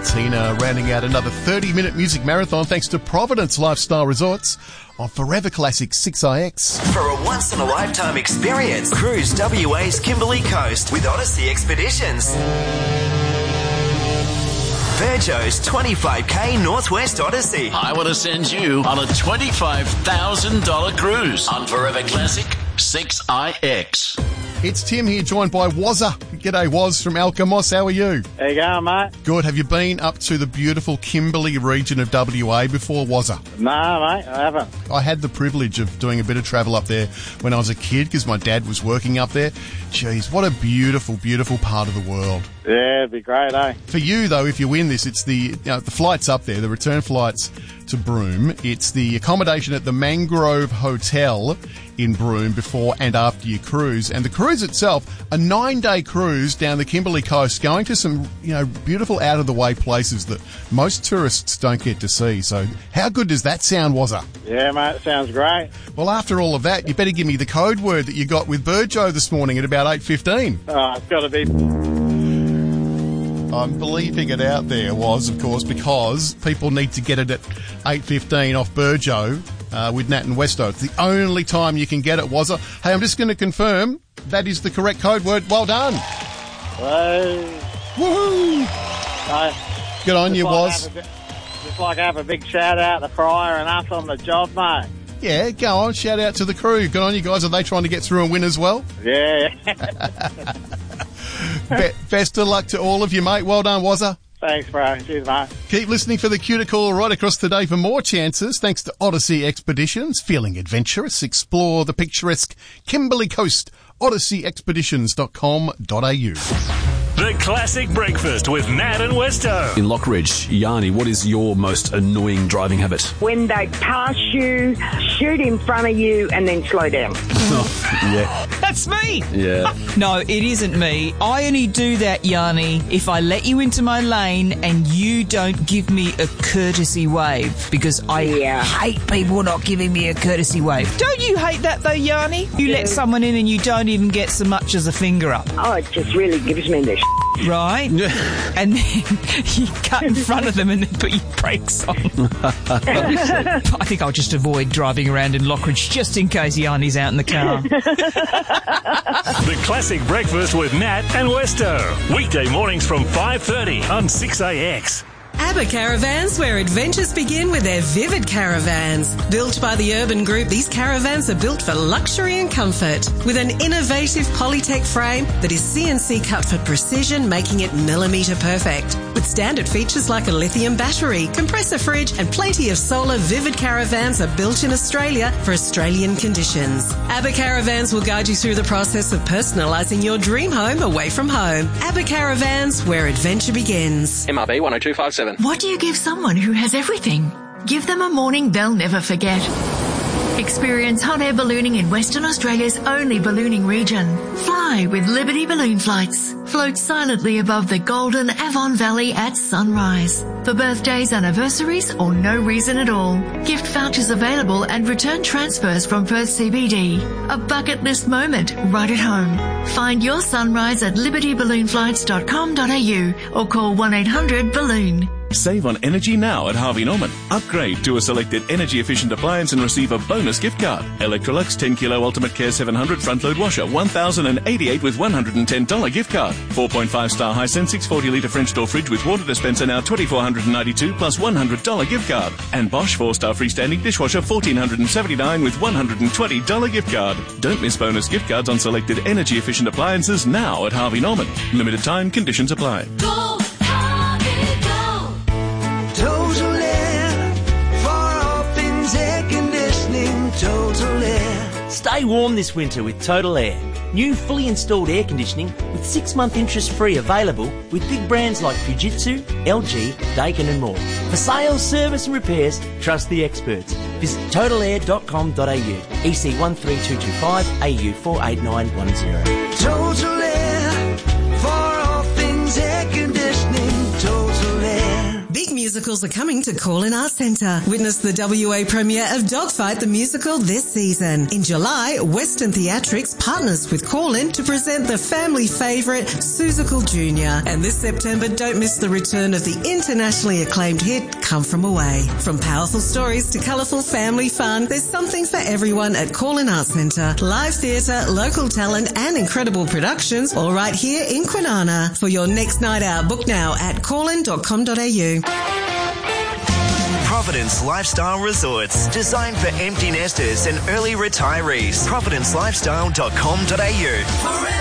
Martina, rounding out another 30-minute music marathon thanks to Providence Lifestyle Resorts on Forever Classic 6IX. For a once-in-a-lifetime experience, cruise WA's Kimberley Coast with Odyssey Expeditions. Virgo's 25k Northwest Odyssey. I want to send you on a $25,000 cruise on Forever Classic 6IX. It's Tim here, joined by Wazza. G'day, Waz from Alkimos. How are you? How you going, mate? Good. Have you been up to the beautiful Kimberley region of WA before, Wazza? No, mate, I haven't. I had the privilege of doing a bit of travel up there when I was a kid because my dad was working up there. Jeez, what a beautiful, beautiful part of the world. Yeah, it'd be great, eh? For you, though, if you win this, it's the flights up there, the return flights to Broome. It's the accommodation at the Mangrove Hotel in Broome before and after your cruise. And the cruise itself, a 9-day cruise down the Kimberley coast, going to some, beautiful out-of-the-way places that most tourists don't get to see. So how good does that sound, Wazza? Yeah, mate, it sounds great. Well, after all of that, you better give me the code word that you got with Burjo this morning at about 8:15. Oh, it's got to be... I'm bleeping it out there, of course, because people need to get it at 8:15 off Burjo with Nat and Westo. It's the only time you can get it, Wazza. Hey, I'm just going to confirm that is the correct code word. Well done. Woohoo! Good on you, Waz. Just like have a big shout out to Fryer and us on the job, mate. Yeah, go on. Shout out to the crew. Good on you guys. Are they trying to get through and win as well? Yeah. Best of luck to all of you, mate. Well done, Wazza. Thanks, bro. Cheers, mate. Keep listening for the cuticle right across today for more chances. Thanks to Odyssey Expeditions. Feeling adventurous? Explore the picturesque Kimberley Coast. OdysseyExpeditions.com.au. The Classic Breakfast with Nat and Westo. In Lockridge, Yanni, what is your most annoying driving habit? When they pass you, shoot in front of you, and then slow down. Yeah. That's me. Yeah. No, it isn't me. I only do that, Yanni, if I let you into my lane and you don't give me a courtesy wave, because I hate people not giving me a courtesy wave. Don't you hate that, though, Yanni? You let someone in and you don't even get so much as a finger up. Oh, it just really gives me the right? And then you cut in front of them and then put your brakes on. I think I'll just avoid driving around in Lockridge just in case Yanni's out in the car. The Classic Breakfast with Nat and Westo. Weekday mornings from 5:30 on 6AX. ABBA Caravans, where adventures begin with their Vivid Caravans. Built by the Urban Group, these caravans are built for luxury and comfort. With an innovative Polytech frame that is CNC cut for precision, making it millimetre perfect. With standard features like a lithium battery, compressor fridge and plenty of solar, Vivid Caravans are built in Australia for Australian conditions. ABBA Caravans will guide you through the process of personalising your dream home away from home. ABBA Caravans, where adventure begins. MRB 10257. What do you give someone who has everything? Give them a morning they'll never forget. Experience hot air ballooning in Western Australia's only ballooning region. Fly with Liberty Balloon Flights. Float silently above the golden Avon Valley at sunrise. For birthdays, anniversaries, or no reason at all. Gift vouchers available and return transfers from Perth CBD. A bucket list moment right at home. Find your sunrise at libertyballoonflights.com.au or call 1-800-BALLOON. Save on energy now at Harvey Norman. Upgrade to a selected energy-efficient appliance and receive a bonus gift card. Electrolux 10 Kilo Ultimate Care 700 front-load washer, $1,088 with $110 gift card. 4.5-star Hisense 640 litre French door fridge with water dispenser now $2,492 plus $100 gift card. And Bosch 4-star freestanding dishwasher $1,479 with $120 gift card. Don't miss bonus gift cards on selected energy-efficient appliances now at Harvey Norman. Limited time, conditions apply. Go, Harvey, go. Total Air, for all things air conditioning, Total Air. Stay warm this winter with Total Air. New fully installed air conditioning with 6-month interest-free available with big brands like Fujitsu, LG, Daikin and more. For sales, service and repairs, trust the experts. Visit totalair.com.au, EC 13225, AU 48910. Total Air, for all things air conditioning, Total Air. Big music. musicals are coming to Call-In Arts Centre. Witness the WA premiere of Dogfight the Musical this season. In July, Western Theatrics partners with Call-In to present the family favourite Seussical Jr. And this September, don't miss the return of the internationally acclaimed hit Come From Away. From powerful stories to colourful family fun, there's something for everyone at Call-In Arts Centre. Live theatre, local talent and incredible productions all right here in Kwinana. For your next night out, book now at callin.com.au. Providence Lifestyle Resorts, designed for empty nesters and early retirees. ProvidenceLifestyle.com.au.